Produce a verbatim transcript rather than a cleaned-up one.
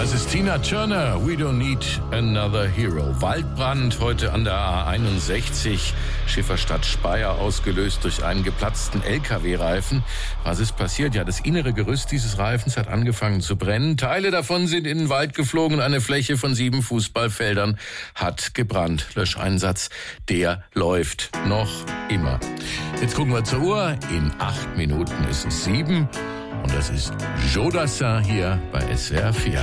Das ist Tina Turner, We Don't Need Another Hero. Waldbrand heute an der A einundsechzig, Schifferstadt Speyer, ausgelöst durch einen geplatzten L K W-Reifen. Was ist passiert? Ja, das innere Gerüst dieses Reifens hat angefangen zu brennen. Teile davon sind in den Wald geflogen. Eine Fläche von sieben Fußballfeldern hat gebrannt. Löscheinsatz, der läuft noch immer. Jetzt gucken wir zur Uhr. In acht Minuten ist es sieben. Und das ist Joe Dassin hier bei S W R vier.